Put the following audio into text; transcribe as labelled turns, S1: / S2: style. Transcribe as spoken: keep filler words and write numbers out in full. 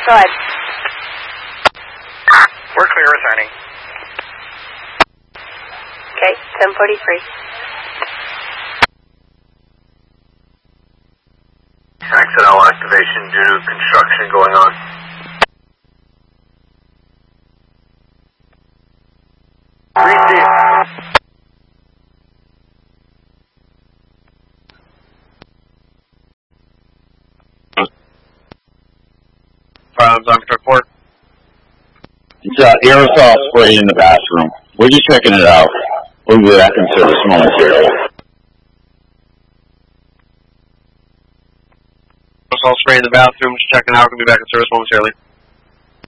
S1: Go ahead.
S2: We're clear returning.
S1: Okay, ten forty-three.
S3: Accidental activation due to construction going on. Receive.
S2: Five times on report.
S4: It's uh, aerosol spray in the bathroom. We're just checking it out. We'll be back in service momentarily.
S2: Aerosol spray in the bathroom, just checking out. We'll be back in service momentarily.